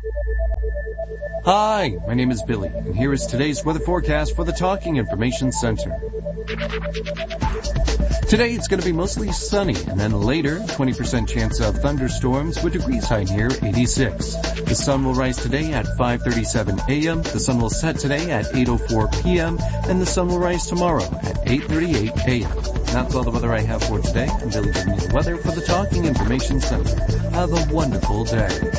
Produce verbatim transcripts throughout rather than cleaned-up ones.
Hi, my name is Billy, and here is today's weather forecast for the Talking Information Center. Today it's going to be mostly sunny, and then later, twenty percent chance of thunderstorms with degrees high near eighty-six. The sun will rise today at five thirty-seven a.m., the sun will set today at eight oh four p.m., and the sun will rise tomorrow at eight thirty-eight a.m. That's all the weather I have for today. I'm Billy giving you the weather for the Talking Information Center. Have a wonderful day.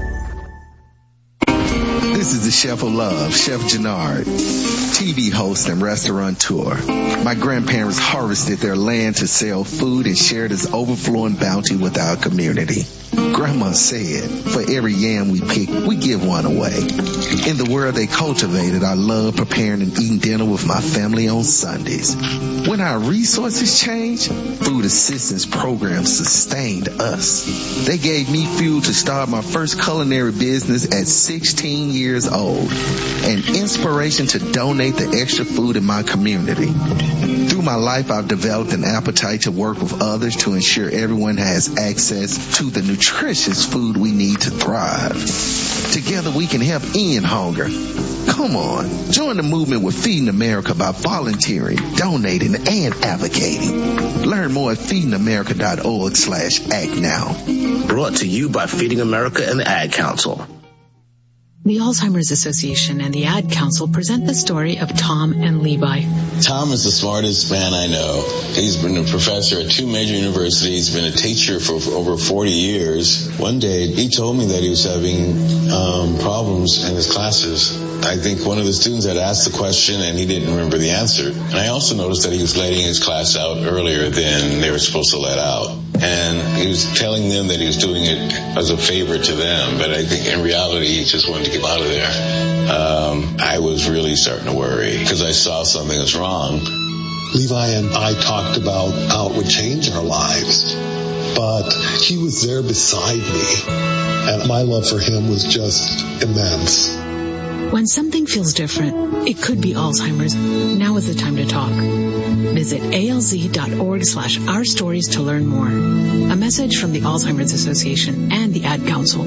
This is the Chef of Love, Chef Jannard, T V host and restaurateur. My grandparents harvested their land to sell food and shared its overflowing bounty with our community. Grandma said, for every yam we pick, we give one away. In the world they cultivated, I love preparing and eating dinner with my family on Sundays. When our resources changed, food assistance programs sustained us. They gave me fuel to start my first culinary business at sixteen years old, and inspiration to donate the extra food in my community. Through my life, I've developed an appetite to work with others to ensure everyone has access to the nutritious food we need to thrive. Together we can help end hunger. Come on, join the movement with Feeding America by volunteering, donating, and advocating. Learn more at feedingamerica.org slash act now. Brought to you by Feeding America and the Ad Council. The Alzheimer's Association and the Ad Council present the story of Tom and Levi. Tom is the smartest man I know. He's been a professor at two major universities, been a teacher for over forty years. One day, he told me that he was having um, problems in his classes. I think one of the students had asked the question and he didn't remember the answer. And I also noticed that he was letting his class out earlier than they were supposed to let out. And he was telling them that he was doing it as a favor to them, but I think in reality he just wanted to get out of there. Um, I was really starting to worry because I saw something was wrong. Levi and I talked about how it would change our lives, but he was there beside me, and my love for him was just immense. When something feels different, it could be Alzheimer's. Now is the time to talk. Visit alz.org slash our stories to learn more. A message from the Alzheimer's Association and the Ad Council.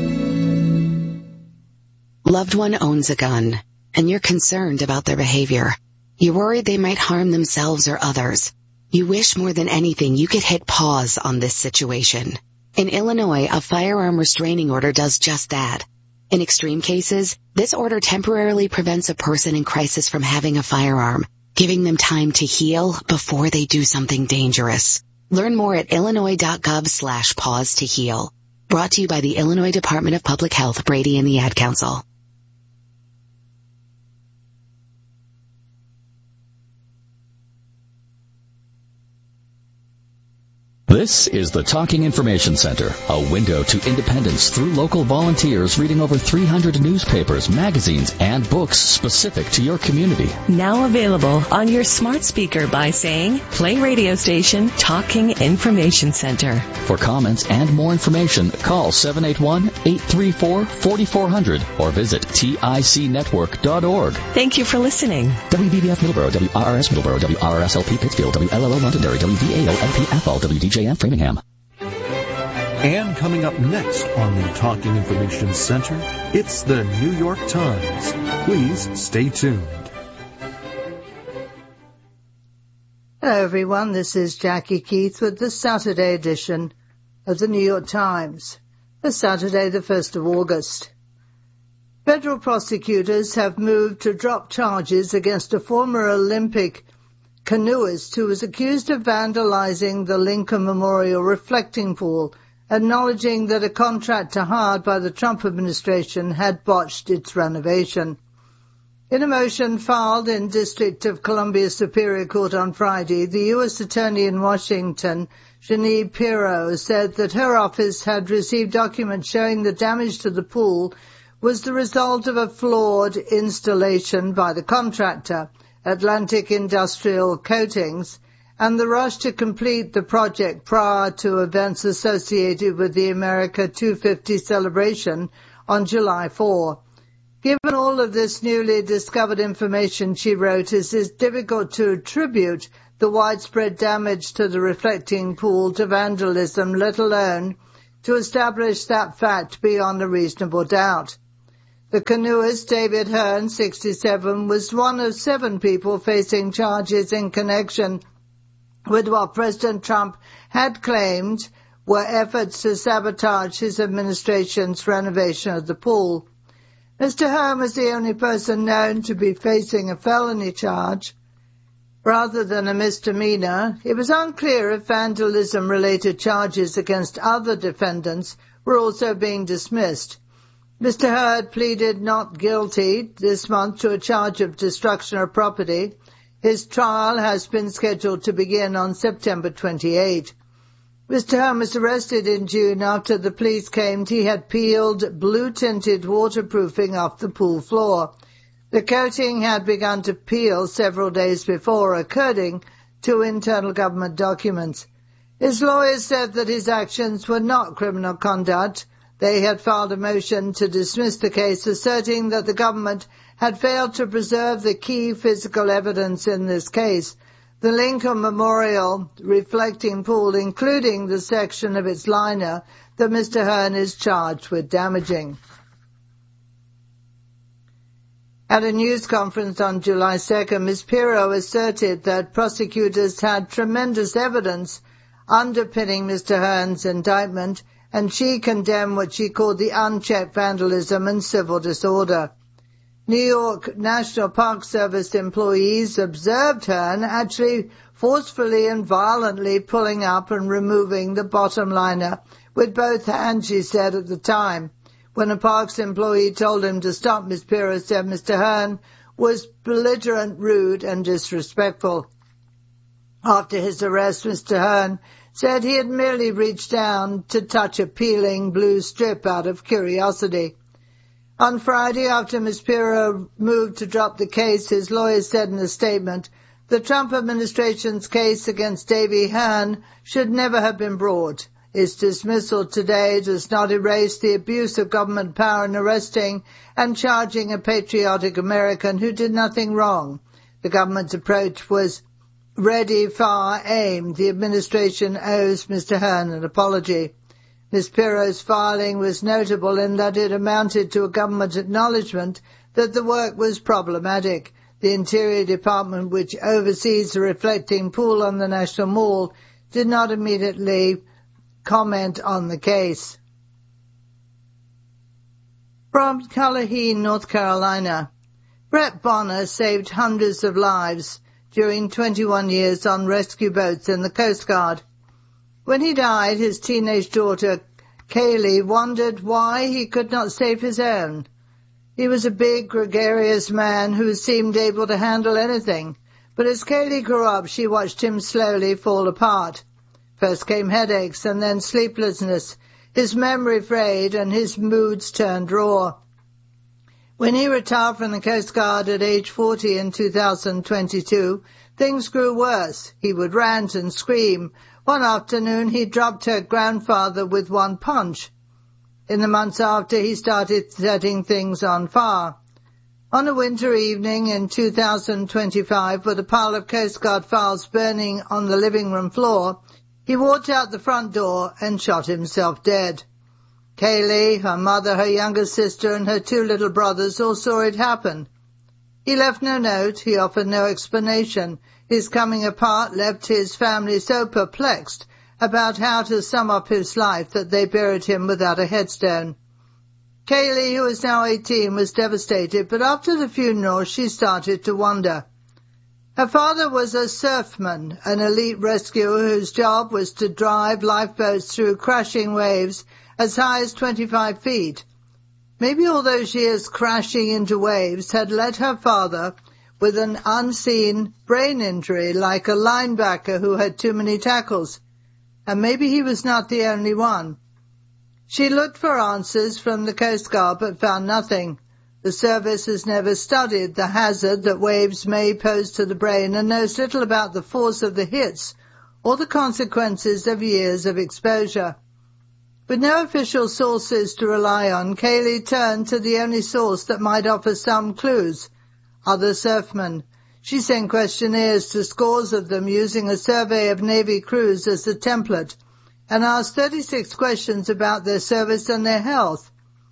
Loved one owns a gun, and you're concerned about their behavior. You're worried they might harm themselves or others. You wish more than anything you could hit pause on this situation. In Illinois, a firearm restraining order does just that. In extreme cases, this order temporarily prevents a person in crisis from having a firearm, giving them time to heal before they do something dangerous. Learn more at illinois.gov slash pause to heal. Brought to you by the Illinois Department of Public Health, Brady, and the Ad Council. This is the Talking Information Center, a window to independence through local volunteers reading over three hundred newspapers, magazines, and books specific to your community. Now available on your smart speaker by saying, play radio station Talking Information Center. For comments and more information, call seven eight one, eight three four, four four zero zero or visit tic network dot org. Thank you for listening. W B B F Middleborough, W R R S Middleborough, W R R S L P Pittsfield, W L L O Londonderry, W V A L L P Athol, W D J M Framingham. And coming up next on the Talking Information Center, it's the New York Times. Please stay tuned. Hello everyone, this is Jackie Keith with the Saturday edition of the New York Times for Saturday the first of August. Federal prosecutors have moved to drop charges against a former Olympic canoeist who was accused of vandalizing the Lincoln Memorial reflecting pool, acknowledging that a contractor hired by the Trump administration had botched its renovation. In a motion filed in District of Columbia Superior Court on Friday, the U S Attorney in Washington, Jeanine Pirro, said that her office had received documents showing the damage to the pool was the result of a flawed installation by the contractor, Atlantic Industrial Coatings, and the rush to complete the project prior to events associated with the America two fifty celebration on July fourth. Given all of this newly discovered information, she wrote, it is difficult to attribute the widespread damage to the reflecting pool to vandalism, let alone to establish that fact beyond a reasonable doubt. The canoeist David Hearn, sixty-seven, was one of seven people facing charges in connection with what President Trump had claimed were efforts to sabotage his administration's renovation of the pool. Mister Hearn was the only person known to be facing a felony charge rather than a misdemeanor. It was unclear if vandalism-related charges against other defendants were also being dismissed. Mister Hearn pleaded not guilty this month to a charge of destruction of property. His trial has been scheduled to begin on September twenty-eighth. Mister Hearn was arrested in June after the police claimed he had peeled blue-tinted waterproofing off the pool floor. The coating had begun to peel several days before, according to internal government documents. His lawyers said that his actions were not criminal conduct. They had filed a motion to dismiss the case, asserting that the government had failed to preserve the key physical evidence in this case. The Lincoln Memorial reflecting pool, including the section of its liner that Mister Hearn is charged with damaging. At a news conference on July second, Miz Pirro asserted that prosecutors had tremendous evidence underpinning Mister Hearn's indictment, and she condemned what she called the unchecked vandalism and civil disorder. New York National Park Service employees observed Hearn actually forcefully and violently pulling up and removing the bottom liner with both hands, she said at the time. When a parks employee told him to stop, Miz Pirro said Mister Hearn was belligerent, rude, and disrespectful. After his arrest, Mister Hearn said he had merely reached down to touch a peeling blue strip out of curiosity. On Friday, after Miz Pirro moved to drop the case, his lawyers said in a statement, the Trump administration's case against Davy Hearn should never have been brought. Its dismissal today does not erase the abuse of government power in arresting and charging a patriotic American who did nothing wrong. The government's approach was ready, far aimed. The administration owes Mister Hearn an apology. Miz Pirro's filing was notable in that it amounted to a government acknowledgement that the work was problematic. The Interior Department, which oversees the reflecting pool on the National Mall, did not immediately comment on the case. From Cullahee, North Carolina, Brett Bonner saved hundreds of lives during twenty-one years on rescue boats in the Coast Guard. When he died, his teenage daughter, Kaylee, wondered why he could not save his own. He was a big, gregarious man who seemed able to handle anything, but as Kaylee grew up, she watched him slowly fall apart. First came headaches and then sleeplessness. His memory frayed and his moods turned raw. When he retired from the Coast Guard at age forty in two thousand twenty-two, things grew worse. He would rant and scream. One afternoon he dropped her grandfather with one punch. In the months after, he started setting things on fire. On a winter evening in two thousand twenty-five, with a pile of Coast Guard files burning on the living room floor, he walked out the front door and shot himself dead. Kaylee, her mother, her younger sister, and her two little brothers all saw it happen. He left no note. He offered no explanation. His coming apart left his family so perplexed about how to sum up his life that they buried him without a headstone. Kaylee, who is now eighteen, was devastated, but after the funeral she started to wonder. Her father was a surfman, an elite rescuer whose job was to drive lifeboats through crashing waves as high as twenty-five feet. Maybe all those years crashing into waves had led her father with an unseen brain injury, like a linebacker who had too many tackles. And maybe he was not the only one. She looked for answers from the Coast Guard but found nothing. The service has never studied the hazard that waves may pose to the brain and knows little about the force of the hits or the consequences of years of exposure. With no official sources to rely on, Kaylee turned to the only source that might offer some clues: other surfmen. She sent questionnaires to scores of them using a survey of Navy crews as a template and asked thirty-six questions about their service and their health.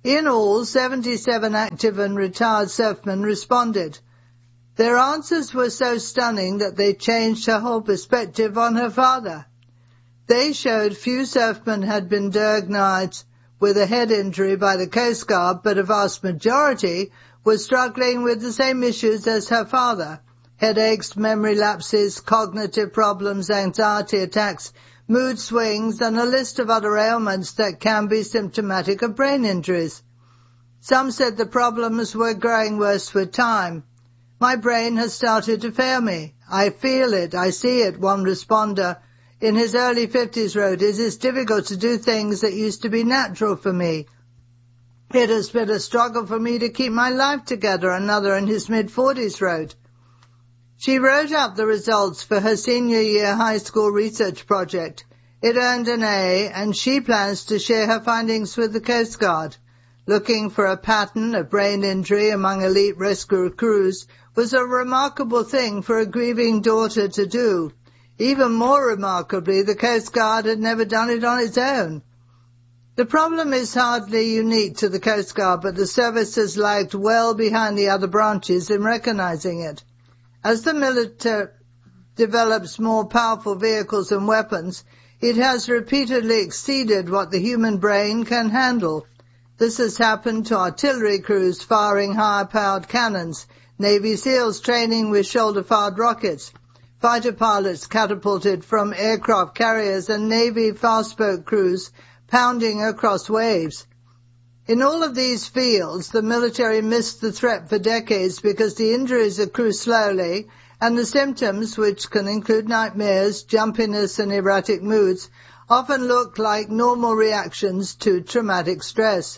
In all, seventy-seven active and retired surfmen responded. Their answers were so stunning that they changed her whole perspective on her father. They showed few surfmen had been diagnosed with a head injury by the Coast Guard, but a vast majority were struggling with the same issues as her father: headaches, memory lapses, cognitive problems, anxiety attacks, mood swings, and a list of other ailments that can be symptomatic of brain injuries. Some said the problems were growing worse with time. My brain has started to fail me. I feel it. I see it, one responder in his early fifties wrote. It is difficult to do things that used to be natural for me. It has been a struggle for me to keep my life together, another in his mid-forties wrote. She wrote up the results for her senior year high school research project. It earned an A, and she plans to share her findings with the Coast Guard. Looking for a pattern of brain injury among elite rescue crews was a remarkable thing for a grieving daughter to do. Even more remarkably, the Coast Guard had never done it on its own. The problem is hardly unique to the Coast Guard, but the service has lagged well behind the other branches in recognizing it. As the military develops more powerful vehicles and weapons, it has repeatedly exceeded what the human brain can handle. This has happened to artillery crews firing high-powered cannons, Navy SEALs training with shoulder-fired rockets, fighter pilots catapulted from aircraft carriers, and Navy fast-boat crews pounding across waves. In all of these fields, the military missed the threat for decades because the injuries accrue slowly, and the symptoms, which can include nightmares, jumpiness, and erratic moods, often look like normal reactions to traumatic stress.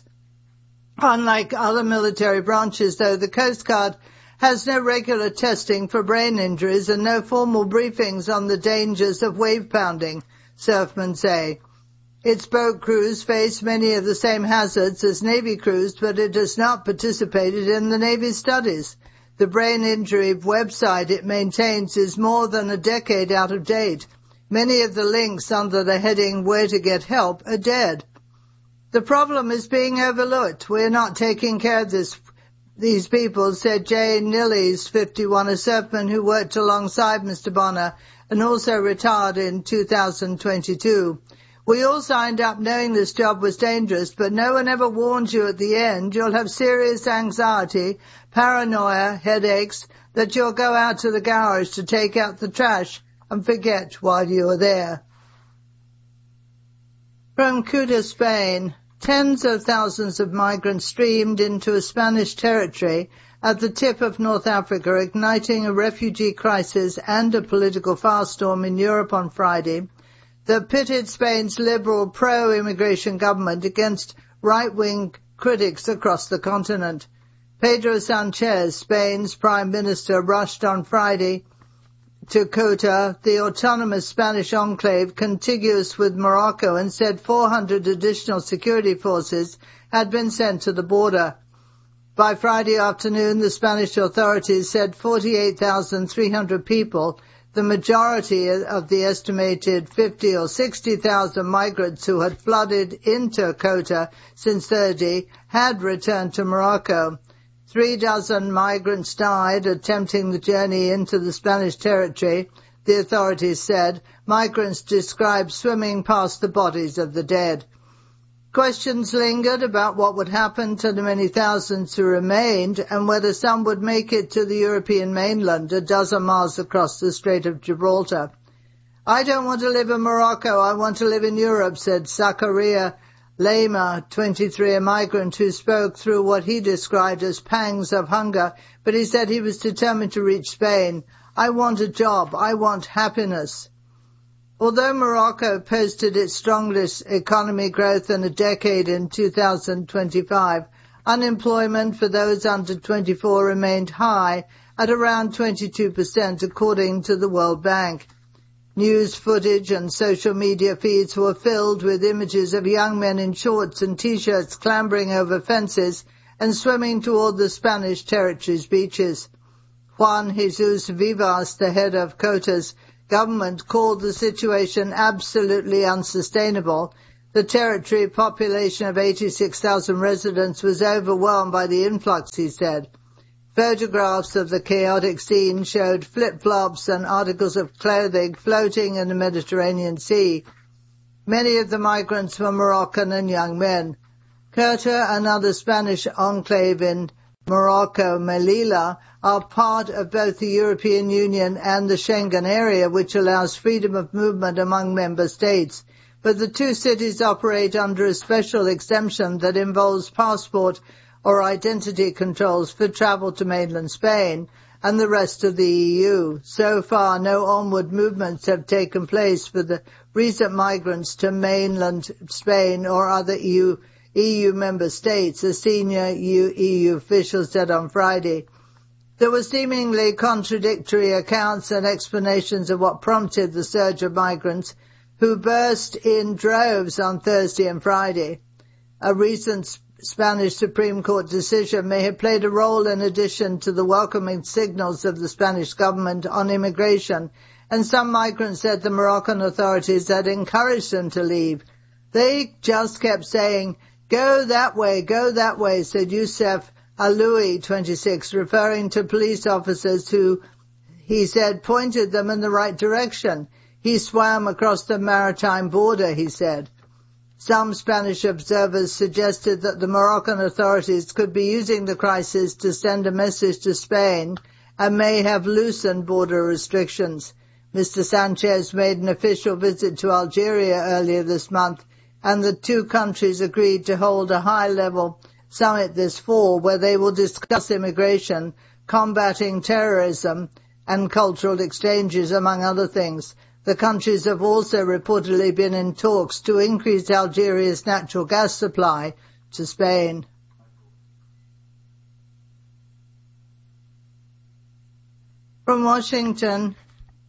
Unlike other military branches, though, the Coast Guard has no regular testing for brain injuries and no formal briefings on the dangers of wave pounding, surfmen say. Its boat crews face many of the same hazards as Navy crews, but it has not participated in the Navy studies. The brain injury website it maintains is more than a decade out of date. Many of the links under the heading Where to Get Help are dead. The problem is being overlooked. We're not taking care of this, these people, said Jay Nillies, fifty-one, a surfman who worked alongside Mister Bonner and also retired in two thousand twenty-two. We all signed up knowing this job was dangerous, but no one ever warned you at the end you'll have serious anxiety, paranoia, headaches, that you'll go out to the garage to take out the trash and forget while you are there. From Ceuta, Spain, tens of thousands of migrants streamed into a Spanish territory at the tip of North Africa, igniting a refugee crisis and a political firestorm in Europe on Friday that pitted Spain's liberal pro-immigration government against right-wing critics across the continent. Pedro Sanchez, Spain's prime minister, rushed on Friday to Ceuta, the autonomous Spanish enclave contiguous with Morocco, and said four hundred additional security forces had been sent to the border. By Friday afternoon, the Spanish authorities said forty-eight thousand three hundred people, the majority of the estimated fifty or sixty thousand migrants who had flooded into Ceuta since Thursday, had returned to Morocco. Three dozen migrants died attempting the journey into the Spanish territory, the authorities said. Migrants described swimming past the bodies of the dead. Questions lingered about what would happen to the many thousands who remained and whether some would make it to the European mainland, a dozen miles across the Strait of Gibraltar. I don't want to live in Morocco, I want to live in Europe, said Zakaria Lema, twenty-three, a migrant who spoke through what he described as pangs of hunger, but he said he was determined to reach Spain. I want a job. I want happiness. Although Morocco posted its strongest economy growth in a decade in two thousand twenty-five, unemployment for those under twenty-four remained high at around twenty-two percent, according to the World Bank. News footage and social media feeds were filled with images of young men in shorts and T-shirts clambering over fences and swimming toward the Spanish territory's beaches. Juan Jesus Vivas, the head of Ceuta's government, called the situation absolutely unsustainable. The territory population of eighty-six thousand residents was overwhelmed by the influx, he said. Photographs of the chaotic scene showed flip-flops and articles of clothing floating in the Mediterranean Sea. Many of the migrants were Moroccan and young men. Ceuta, another Spanish enclave in Morocco, Melilla, are part of both the European Union and the Schengen area, which allows freedom of movement among member states. But the two cities operate under a special exemption that involves passport or identity controls for travel to mainland Spain and the rest of the E U. So far, no onward movements have taken place for the recent migrants to mainland Spain or other E U, E U member states, a senior E U official said on Friday. There were seemingly contradictory accounts and explanations of what prompted the surge of migrants who burst in droves on Thursday and Friday. A recent Spanish Supreme Court decision may have played a role in addition to the welcoming signals of the Spanish government on immigration, and some migrants said the Moroccan authorities had encouraged them to leave. They just kept saying, "Go that way, go that way," said Youssef Aloui, twenty-six, referring to police officers who, he said, pointed them in the right direction. He swam across the maritime border, he said. Some Spanish observers suggested that the Moroccan authorities could be using the crisis to send a message to Spain and may have loosened border restrictions. Mister Sanchez made an official visit to Algeria earlier this month, and the two countries agreed to hold a high-level summit this fall where they will discuss immigration, combating terrorism, and cultural exchanges, among other things. The countries have also reportedly been in talks to increase Algeria's natural gas supply to Spain. From Washington,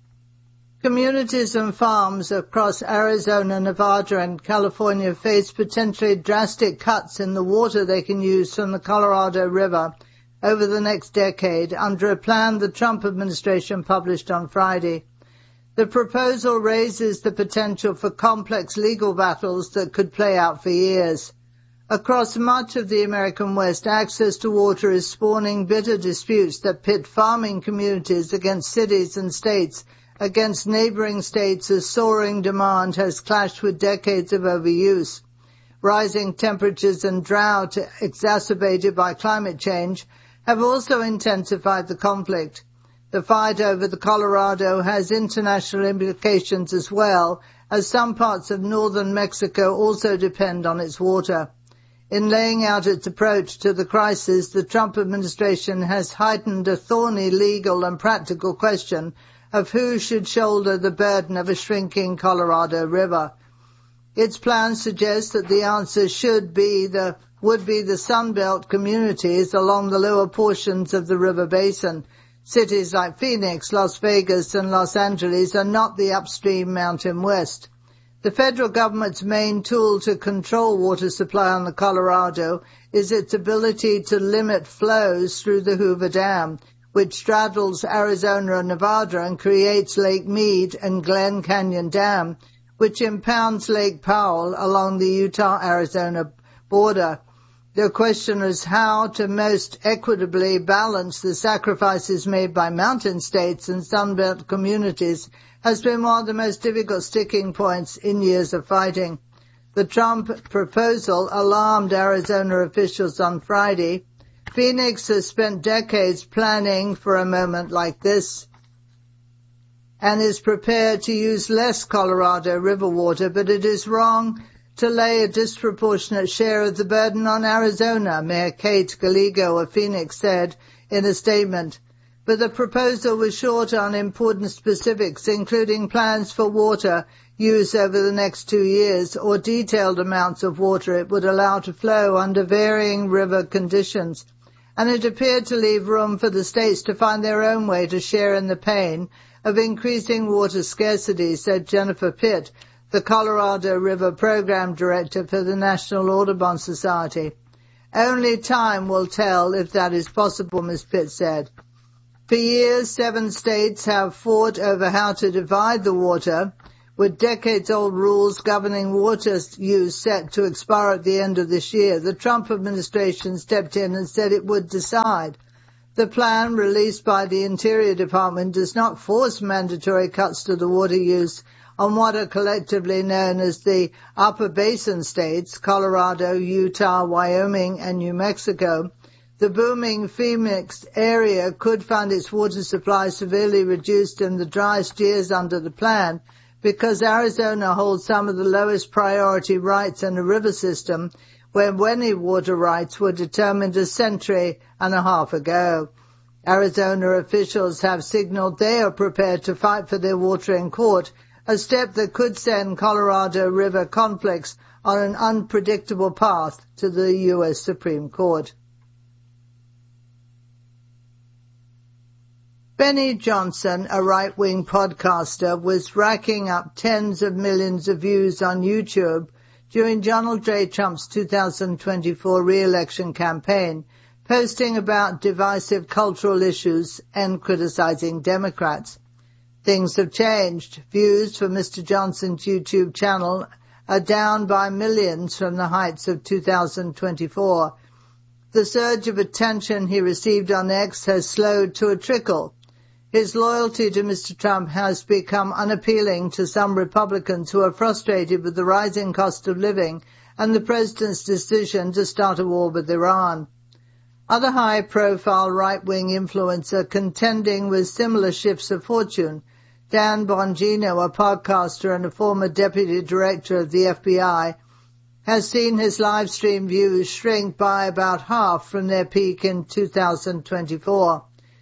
communities and farms across Arizona, Nevada, and California face potentially drastic cuts in the water they can use from the Colorado River over the next decade under a plan the Trump administration published on Friday. The proposal raises the potential for complex legal battles that could play out for years. Across much of the American West, access to water is spawning bitter disputes that pit farming communities against cities and states, against neighboring states as soaring demand has clashed with decades of overuse. Rising temperatures and drought, exacerbated by climate change, have also intensified the conflict. The fight over the Colorado has international implications as well, as some parts of northern Mexico also depend on its water. In laying out its approach to the crisis, the Trump administration has heightened a thorny legal and practical question of who should shoulder the burden of a shrinking Colorado River. Its plan suggests that the answer should be the, would be the Sunbelt communities along the lower portions of the river basin. Cities like Phoenix, Las Vegas, and Los Angeles are not the upstream Mountain West. The federal government's main tool to control water supply on the Colorado is its ability to limit flows through the Hoover Dam, which straddles Arizona and Nevada and creates Lake Mead and Glen Canyon Dam, which impounds Lake Powell along the Utah-Arizona border. The question is how to most equitably balance the sacrifices made by mountain states and Sunbelt communities has been one of the most difficult sticking points in years of fighting. The Trump proposal alarmed Arizona officials on Friday. Phoenix has spent decades planning for a moment like this and is prepared to use less Colorado River water, but it is wrong to lay a disproportionate share of the burden on Arizona, Mayor Kate Gallego of Phoenix said in a statement. But the proposal was short on important specifics, including plans for water use over the next two years or detailed amounts of water it would allow to flow under varying river conditions. And it appeared to leave room for the states to find their own way to share in the pain of increasing water scarcity, said Jennifer Pitt, the Colorado River Program Director for the National Audubon Society. Only time will tell if that is possible, Miz Pitt said. For years, seven states have fought over how to divide the water, With decades-old rules governing water use set to expire at the end of this year, the Trump administration stepped in and said it would decide. The plan, released by the Interior Department, does not force mandatory cuts to the water use on what are collectively known as the Upper Basin states, Colorado, Utah, Wyoming, and New Mexico. The booming Phoenix area could find its water supply severely reduced in the driest years under the plan, because Arizona holds some of the lowest priority rights in the river system, where many water rights were determined a century and a half ago. Arizona officials have signaled they are prepared to fight for their water in court, a step that could send Colorado River conflicts on an unpredictable path to the U S Supreme Court. Benny Johnson, a right-wing podcaster, was racking up tens of millions of views on YouTube during Donald J. Trump's two thousand twenty-four re-election campaign, posting about divisive cultural issues and criticizing Democrats. Things have changed. Views for Mister Johnson's YouTube channel are down by millions from the heights of two thousand twenty-four. The surge of attention he received on X has slowed to a trickle. His loyalty to Mister Trump has become unappealing to some Republicans who are frustrated with the rising cost of living and the president's decision to start a war with Iran. Other high-profile right-wing influencers are contending with similar shifts of fortune. Dan Bongino, a podcaster and a former deputy director of the F B I, has seen his live stream views shrink by about half from their peak in two thousand twenty-four.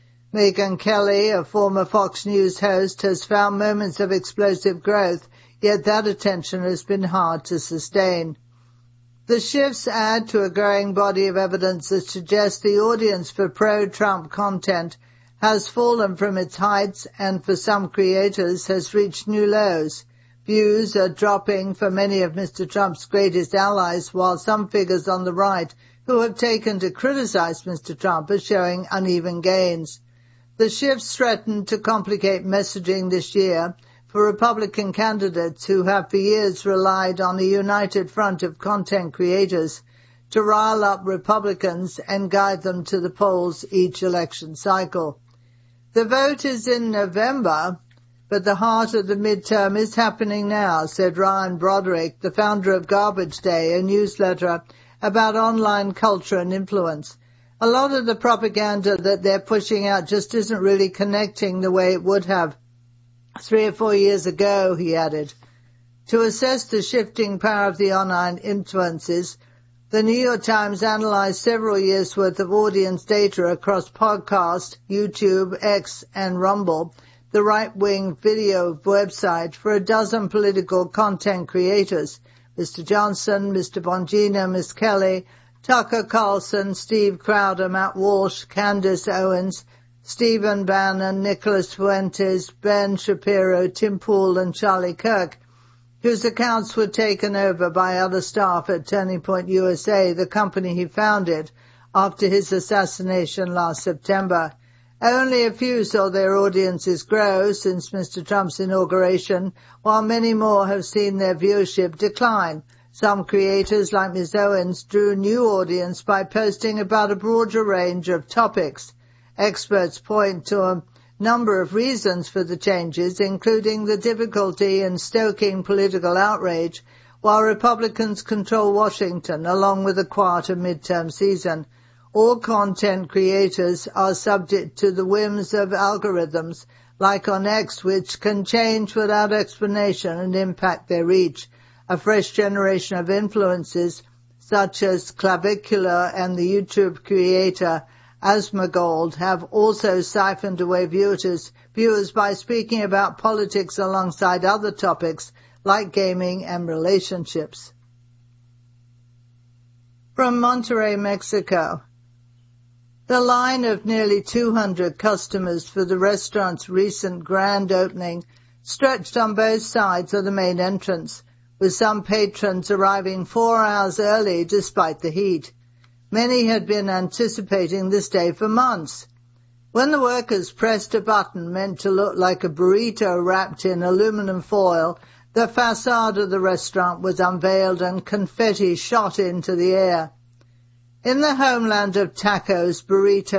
Megyn Kelly, a former Fox News host, has found moments of explosive growth, yet that attention has been hard to sustain. The shifts add to a growing body of evidence that suggests the audience for pro-Trump content has fallen from its heights and for some creators has reached new lows. Views are dropping for many of Mister Trump's greatest allies, while some figures on the right who have taken to criticize Mister Trump are showing uneven gains. The shifts threaten to complicate messaging this year for Republican candidates who have for years relied on a united front of content creators to rile up Republicans and guide them to the polls each election cycle. The vote is in November, but the heart of the midterm is happening now, said Ryan Broderick, the founder of Garbage Day, a newsletter about online culture and influence. A lot of the propaganda that they're pushing out just isn't really connecting the way it would have three or four years ago, he added. To assess the shifting power of the online influences, the New York Times analyzed several years' worth of audience data across podcast, YouTube, X, and Rumble, the right-wing video website for a dozen political content creators, Mister Johnson, Mister Bongino, Miss Kelly, Tucker Carlson, Steve Crowder, Matt Walsh, Candace Owens, Stephen Bannon, Nicholas Fuentes, Ben Shapiro, Tim Pool, and Charlie Kirk, whose accounts were taken over by other staff at Turning Point U S A, the company he founded after his assassination last September. Only a few saw their audiences grow since Mister Trump's inauguration, while many more have seen their viewership decline. Some creators, like Miz Owens, drew a new audience by posting about a broader range of topics. Experts point to a number of reasons for the changes, including the difficulty in stoking political outrage, while Republicans control Washington, along with a quieter midterm season. All content creators are subject to the whims of algorithms, like on X, which can change without explanation and impact their reach. A fresh generation of influences, such as Clavicular and the YouTube creator Asmongold, have also siphoned away viewers, viewers by speaking about politics alongside other topics like gaming and relationships. From Monterrey, Mexico. The line of nearly two hundred customers for the restaurant's recent grand opening stretched on both sides of the main entrance, with some patrons arriving four hours early despite the heat. Many had been anticipating this day for months. When the workers pressed a button meant to look like a burrito wrapped in aluminum foil, The facade of the restaurant was unveiled and confetti shot into the air. In the homeland of tacos, burritos,